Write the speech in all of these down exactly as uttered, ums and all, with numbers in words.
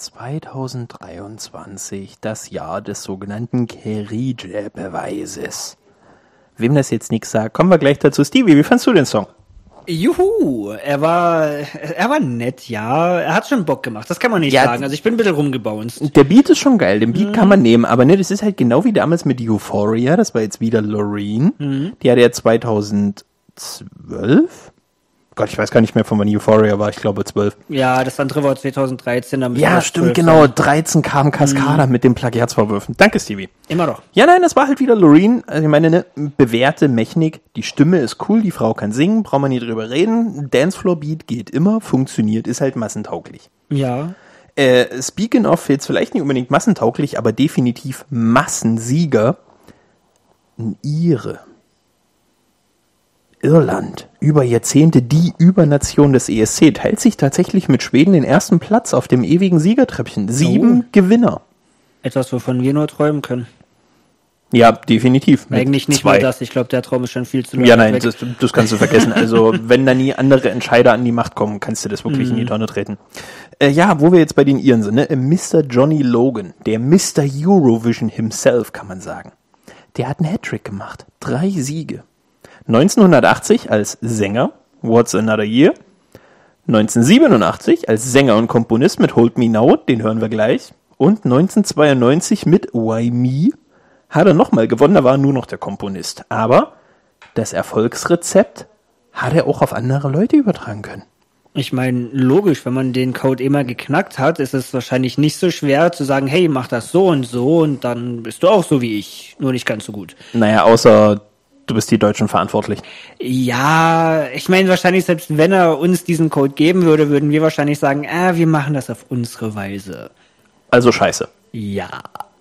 zweitausenddreiundzwanzig, das Jahr des sogenannten Kerridge-Beweises. Wem das jetzt nichts sagt, kommen wir gleich dazu. Stevie, wie fandst du den Song? Juhu, er war, er war nett, ja. Er hat schon Bock gemacht, das kann man nicht Ja, sagen. Also ich bin ein bisschen rumgebounced. Der Beat ist schon geil, den Beat Mhm. kann man nehmen, aber ne, das ist halt genau wie damals mit Euphoria, das war jetzt wieder Loreen, Mhm. die hatte ja zweitausendzwölf? Gott, ich weiß gar nicht mehr, von wann Euphoria war, ich glaube zwölf. Ja, das andere war zweitausenddreizehn. Da müssen Ja, wir stimmt, zwölf genau, sein. dreizehn kam Cascada mit den Plagiatsvorwürfen. Danke, Stevie. Immer doch. Ja, nein, das war halt wieder Loreen. Also ich meine, ne, bewährte Technik. Die Stimme ist cool, die Frau kann singen, braucht man nie drüber reden. Dancefloor-Beat geht immer, funktioniert, ist halt massentauglich. Ja. Äh, speaking of, jetzt vielleicht nicht unbedingt massentauglich, aber definitiv Massensieger. Ein Ire. Irland, über Jahrzehnte die Übernation des E S C, teilt sich tatsächlich mit Schweden den ersten Platz auf dem ewigen Siegertreppchen. Sieben Oh. Gewinner. Etwas, wovon wir nur träumen können. Ja, definitiv. Mit Eigentlich nicht zwei. nur das. Ich glaube, der Traum ist schon viel zu lange Ja, nein, weg. das, das kannst du vergessen. Also, wenn da nie andere Entscheider an die Macht kommen, kannst du das wirklich in die Tonne treten. Äh, ja, wo wir jetzt bei den Iren sind, ne? Mister Johnny Logan, der Mister Eurovision himself, kann man sagen. Der hat einen Hattrick gemacht. Drei Siege. neunzehnhundertachtzig als Sänger, What's Another Year. neunzehnhundertsiebenundachtzig als Sänger und Komponist mit Hold Me Now, den hören wir gleich. Und neunzehnhundertzweiundneunzig mit Why Me hat er nochmal gewonnen, da war er nur noch der Komponist. Aber das Erfolgsrezept hat er auch auf andere Leute übertragen können. Ich meine, logisch, wenn man den Code immer geknackt hat, ist es wahrscheinlich nicht so schwer zu sagen, hey, mach das so und so und dann bist du auch so wie ich, nur nicht ganz so gut. Naja, außer du bist die Deutschen verantwortlich. Ja, ich meine, wahrscheinlich selbst wenn er uns diesen Code geben würde, würden wir wahrscheinlich sagen, ah, wir machen das auf unsere Weise. Also scheiße. Ja.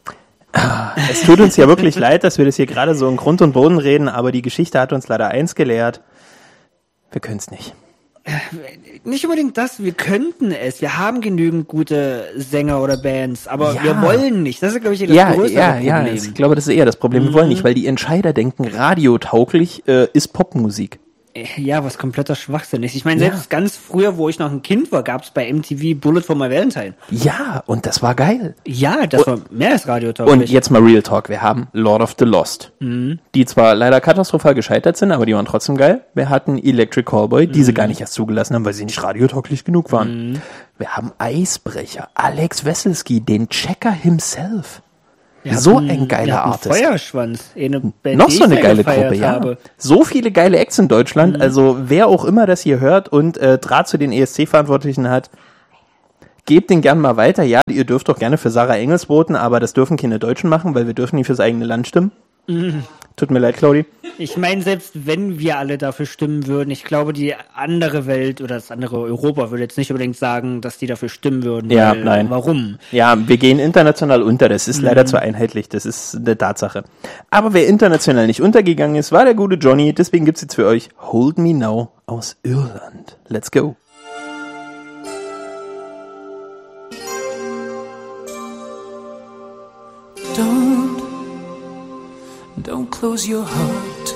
Es tut uns ja wirklich leid, dass wir das hier gerade so in Grund und Boden reden, aber die Geschichte hat uns leider eins gelehrt. Wir können es nicht. Nicht unbedingt das, wir könnten es. Wir haben genügend gute Sänger oder Bands, aber Ja. wir wollen nicht. Das ist, glaube ich, das Ja, größere ja, Problem. ja, ich glaube, das ist eher das Problem. Wir wollen nicht, weil die Entscheider denken, radiotauglich äh, ist Popmusik. Ja, was kompletter Schwachsinn ist. Ich meine, Ja. selbst ganz früher, wo ich noch ein Kind war, gab's bei M T V Bullet for My Valentine. Ja, und das war geil. Ja, das Und- war mehr als radiotauglich. Und jetzt mal Real Talk. Wir haben Lord of the Lost, die zwar leider katastrophal gescheitert sind, aber die waren trotzdem geil. Wir hatten Electric Callboy, die sie gar nicht erst zugelassen haben, weil sie nicht radiotauglich genug waren. Wir haben Eisbrecher, Alex Wesselski, den Checker himself. Wir so hatten- ein geiler wir hatten Artist. Feuerschwanz. Eine Band, Noch die so ich eine sehr geile gefeiert Gruppe, ja. habe. So viele geile Acts in Deutschland, also wer auch immer das hier hört und äh, Draht zu den E S C-Verantwortlichen hat, gebt den gern mal weiter. Ja, ihr dürft doch gerne für Sarah Engels voten, aber das dürfen keine Deutschen machen, weil wir dürfen nicht fürs eigene Land stimmen. Tut mir leid, Claudi. Ich meine, selbst wenn wir alle dafür stimmen würden, ich glaube, die andere Welt oder das andere Europa würde jetzt nicht unbedingt sagen, dass die dafür stimmen würden. Ja, weil, nein. Warum? Ja, wir gehen international unter, das ist leider zu einheitlich, das ist eine Tatsache. Aber wer international nicht untergegangen ist, war der gute Johnny, deswegen gibt's jetzt für euch Hold Me Now aus Irland. Let's go. Don't, don't close your heart